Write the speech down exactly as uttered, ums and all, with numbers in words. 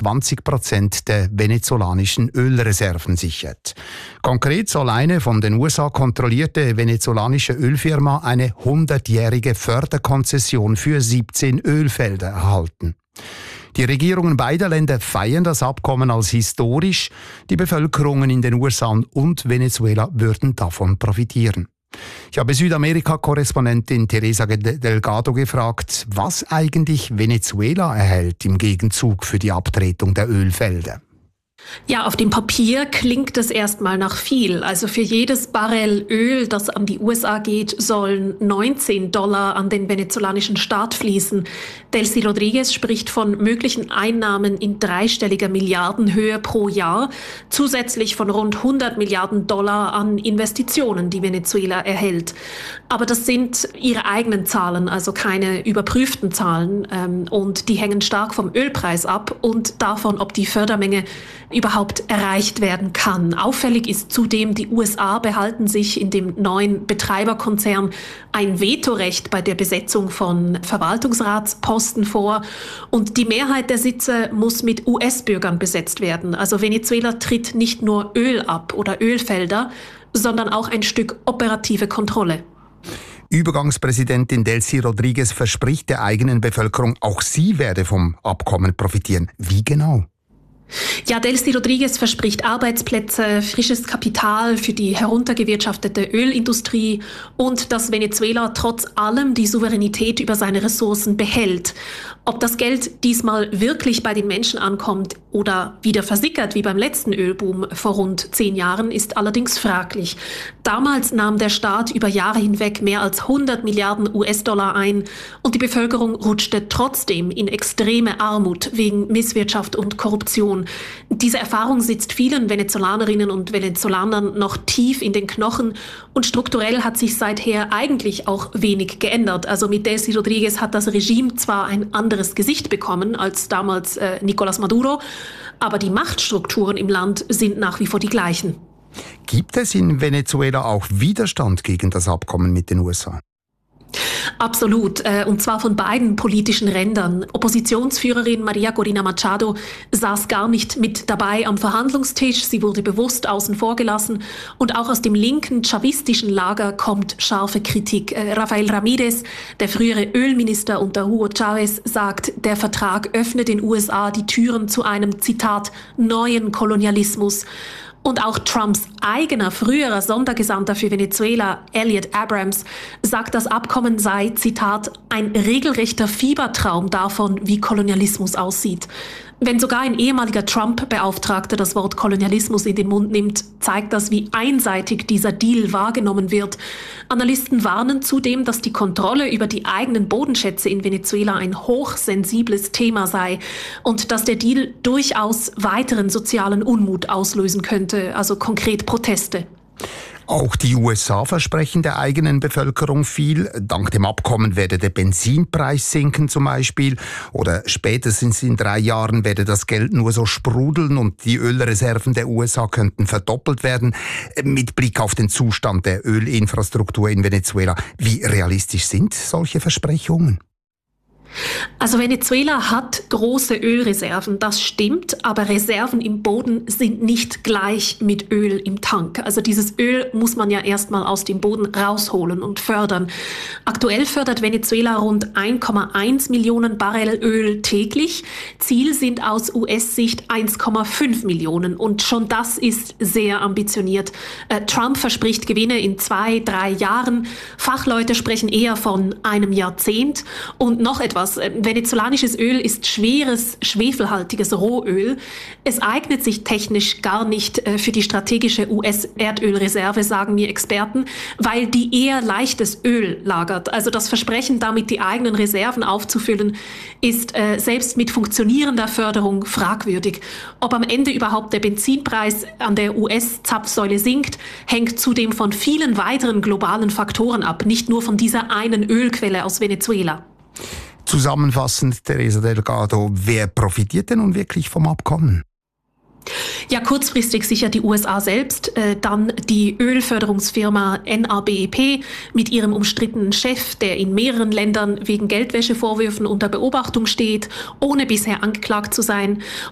zwanzig Prozent der venezolanischen Ölreserven sichert. Konkret soll eine von den U S A kontrollierte venezolanische Ölfirma eine hundertjährige Förderkonzession für siebzehn Ölfelder erhalten. Die Regierungen beider Länder feiern das Abkommen als historisch. Die Bevölkerungen in den U S A und Venezuela würden davon profitieren. Ich habe Südamerika-Korrespondentin Teresa Delgado gefragt, was eigentlich Venezuela erhält im Gegenzug für die Abtretung der Ölfelder. Ja, auf dem Papier klingt es erstmal nach viel. Also für jedes Barrel Öl, das an die U S A geht, sollen neunzehn Dollar an den venezolanischen Staat fließen. Delcy Rodriguez spricht von möglichen Einnahmen in dreistelliger Milliardenhöhe pro Jahr, zusätzlich von rund hundert Milliarden Dollar an Investitionen, die Venezuela erhält. Aber das sind ihre eigenen Zahlen, also keine überprüften Zahlen. Und die hängen stark vom Ölpreis ab und davon, ob die Fördermenge überhaupt erreicht werden kann. Auffällig ist zudem, die U S A behalten sich in dem neuen Betreiberkonzern ein Vetorecht bei der Besetzung von Verwaltungsratsposten vor und die Mehrheit der Sitze muss mit U S-Bürgern besetzt werden. Also Venezuela tritt nicht nur Öl ab oder Ölfelder, sondern auch ein Stück operative Kontrolle. Übergangspräsidentin Delcy Rodriguez verspricht der eigenen Bevölkerung, auch sie werde vom Abkommen profitieren. Wie genau? Ja, Delcy Rodriguez verspricht Arbeitsplätze, frisches Kapital für die heruntergewirtschaftete Ölindustrie und dass Venezuela trotz allem die Souveränität über seine Ressourcen behält. Ob das Geld diesmal wirklich bei den Menschen ankommt oder wieder versickert wie beim letzten Ölboom vor rund zehn Jahren, ist allerdings fraglich. Damals nahm der Staat über Jahre hinweg mehr als hundert Milliarden U S-Dollar ein und die Bevölkerung rutschte trotzdem in extreme Armut wegen Misswirtschaft und Korruption. Diese Erfahrung sitzt vielen Venezolanerinnen und Venezolanern noch tief in den Knochen und strukturell hat sich seither eigentlich auch wenig geändert. Also mit Delcy Rodriguez hat das Regime zwar ein anderes Gesicht bekommen als damals äh, Nicolás Maduro, aber die Machtstrukturen im Land sind nach wie vor die gleichen. Gibt es in Venezuela auch Widerstand gegen das Abkommen mit den U S A? Absolut, und zwar von beiden politischen Rändern. Oppositionsführerin María Corina Machado saß gar nicht mit dabei am Verhandlungstisch, sie wurde bewusst außen vor gelassen und auch aus dem linken chavistischen Lager kommt scharfe Kritik. Rafael Ramírez, der frühere Ölminister unter Hugo Chávez, sagt, der Vertrag öffne den U S A die Türen zu einem, Zitat, neuen Kolonialismus. Und auch Trumps eigener früherer Sondergesandter für Venezuela, Elliot Abrams, sagt, das Abkommen sei, Zitat, ein regelrechter Fiebertraum davon, wie Kolonialismus aussieht. Wenn sogar ein ehemaliger Trump-Beauftragter das Wort Kolonialismus in den Mund nimmt, zeigt das, wie einseitig dieser Deal wahrgenommen wird. Analysten warnen zudem, dass die Kontrolle über die eigenen Bodenschätze in Venezuela ein hochsensibles Thema sei und dass der Deal durchaus weiteren sozialen Unmut auslösen könnte, also konkret Proteste. Auch die U S A versprechen der eigenen Bevölkerung viel. Dank dem Abkommen werde der Benzinpreis sinken zum Beispiel. Oder spätestens in drei Jahren werde das Geld nur so sprudeln und die Ölreserven der U S A könnten verdoppelt werden. Mit Blick auf den Zustand der Ölinfrastruktur in Venezuela, wie realistisch sind solche Versprechungen? Also Venezuela hat große Ölreserven, das stimmt, aber Reserven im Boden sind nicht gleich mit Öl im Tank. Also dieses Öl muss man ja erstmal aus dem Boden rausholen und fördern. Aktuell fördert Venezuela rund eins Komma eins Millionen Barrel Öl täglich. Ziel sind aus U S-Sicht eins Komma fünf Millionen und schon das ist sehr ambitioniert. Äh, Trump verspricht Gewinne in zwei, drei Jahren. Fachleute sprechen eher von einem Jahrzehnt und noch etwas. Venezolanisches Öl ist schweres, schwefelhaltiges Rohöl. Es eignet sich technisch gar nicht für die strategische U S-Erdölreserve, sagen mir Experten, weil die eher leichtes Öl lagert. Also das Versprechen, damit die eigenen Reserven aufzufüllen, ist äh, selbst mit funktionierender Förderung fragwürdig. Ob am Ende überhaupt der Benzinpreis an der U S-Zapfsäule sinkt, hängt zudem von vielen weiteren globalen Faktoren ab, nicht nur von dieser einen Ölquelle aus Venezuela. Zusammenfassend, Teresa Delgado, wer profitiert denn nun wirklich vom Abkommen? Ja, kurzfristig sicher die U S A selbst, äh, dann die Ölförderungsfirma N A B E P mit ihrem umstrittenen Chef, der in mehreren Ländern wegen Geldwäschevorwürfen unter Beobachtung steht, ohne bisher angeklagt zu sein.